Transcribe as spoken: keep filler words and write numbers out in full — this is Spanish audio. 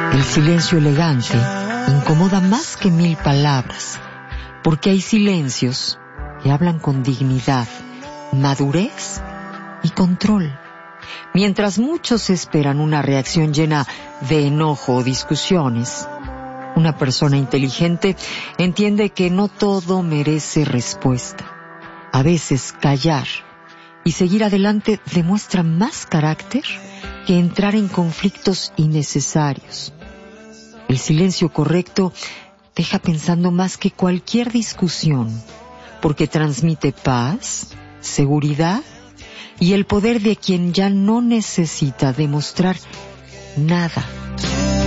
El silencio elegante incomoda más que mil palabras, porque hay silencios que hablan con dignidad, madurez y control. Mientras muchos esperan una reacción llena de enojo o discusiones, una persona inteligente entiende que no todo merece respuesta. A veces callar y seguir adelante demuestra más carácter que entrar en conflictos innecesarios. El silencio correcto deja pensando más que cualquier discusión, porque transmite paz, seguridad y el poder de quien ya no necesita demostrar nada.